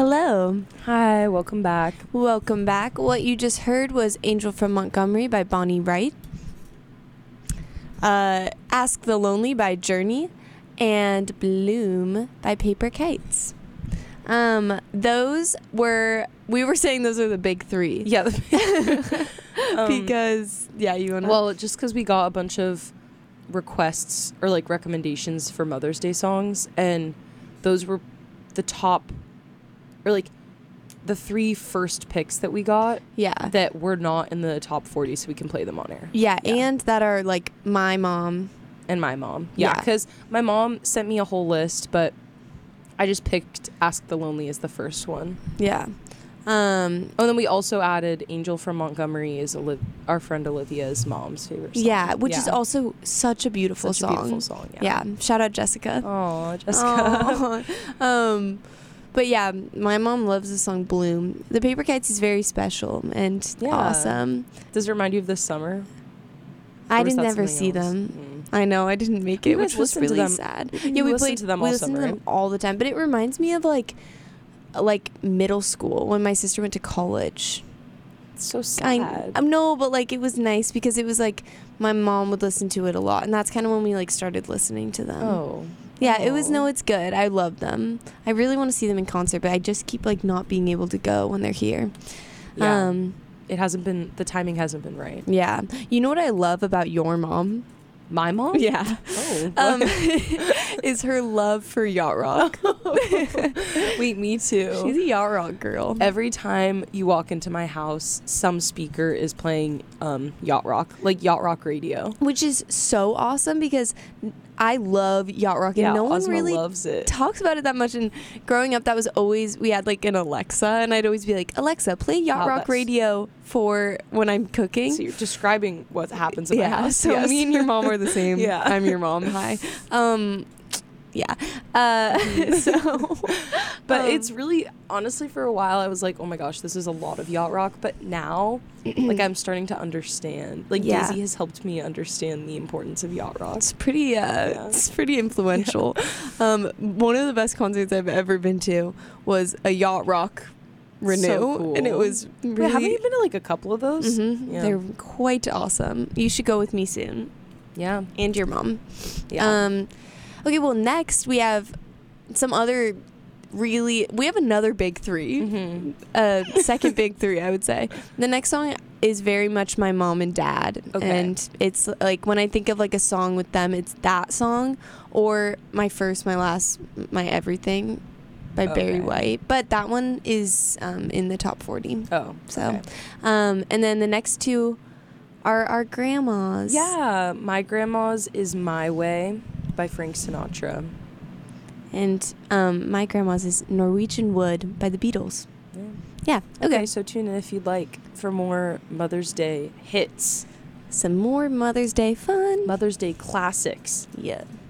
Hello. Hi, welcome back. Welcome back. What you just heard was Angel from Montgomery by Bonnie Wright. Ask the Lonely by Journey. And Bloom by Paper Kites. Those were... We were saying those are the big three. Yeah. Because, yeah, you want to... Well, just because we got a bunch of requests or, like, recommendations for Mother's Day songs, and those were the top... Or, like, the three first picks that we got that were not in the top 40, so we can play them on air. Yeah, and that are, like, my mom... And my mom. Yeah, because my mom sent me a whole list, but I just picked Ask the Lonely as the first one. Yeah. And then we also added Angel from Montgomery is our friend Olivia's mom's favorite song. Yeah, which is also such a beautiful song. Such a beautiful song, yeah. Shout out Jessica. Oh, Jessica. But yeah, my mom loves the song Bloom. The Paper Kites is very special and awesome. Does it remind you of this summer? I didn't ever see them. I know, I didn't make it, which was really sad. Yeah, we listened to them all the time. But it reminds me of like middle school when my sister went to college. It's so sad. No, but like it was nice because it was like my mom would listen to it a lot, and that's kind of when we like started listening to them. Oh. Yeah, it's good. I love them. I really want to see them in concert, but I just keep like not being able to go when they're here. Yeah. The timing hasn't been right. Yeah. You know what I love about your mom? My mom? Yeah. Oh. Is her love for yacht rock. Wait, me too. She's a yacht rock girl. Every time you walk into my house, some speaker is playing yacht rock, like yacht rock radio. Which is so awesome because I love yacht rock and no one really loves it. Talks about it that much. And growing up, that was always, we had like an Alexa, and I'd always be like, Alexa, play yacht rock radio for when I'm cooking. So you're describing what happens in my house. So me and your mom are the same. Yeah. I'm your mom. Hi. Yeah. But it's really, honestly, for a while I was like, oh my gosh, this is a lot of yacht rock. But now, like, I'm starting to understand. Like, Daisy has helped me understand the importance of yacht rock. It's pretty, it's pretty influential. One of the best concerts I've ever been to was a yacht rock renew. So cool. And it was really... Wait, haven't you been to, like, a couple of those? Mm-hmm. Yeah. They're quite awesome. You should go with me soon. Yeah. And your mom. Yeah. Okay, well, next we have some other we have another big three. Mm-hmm. Second big three, I would say. The next song is very much my mom and dad. Okay. And it's like when I think of like a song with them, it's that song or My First, My Last, My Everything by Barry White. But that one is in the top 40. Oh, so, okay. And then the next two are our grandmas. Yeah, my grandma's is My Way by Frank Sinatra. And my grandma's is Norwegian Wood by the Beatles. Yeah. Okay, so tune in if you'd like for more Mother's Day hits. Some more Mother's Day fun. Mother's Day classics. Yeah.